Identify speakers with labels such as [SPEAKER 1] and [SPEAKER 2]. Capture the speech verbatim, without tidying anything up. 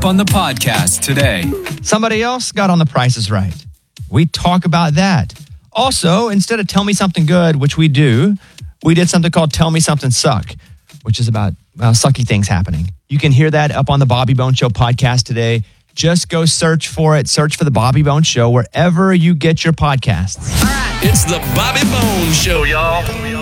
[SPEAKER 1] up on the podcast today.
[SPEAKER 2] Somebody else got on The Price is Right. We talk about that. Also, instead of Tell Me Something Good, which we do, we did something called Tell Me Something Suck, which is about well, sucky things happening. You can hear that up on the Bobby Bones Show podcast today. Just go search for it. Search for the Bobby Bones Show wherever you get your podcasts.
[SPEAKER 1] It's the Bobby Bones Show, y'all.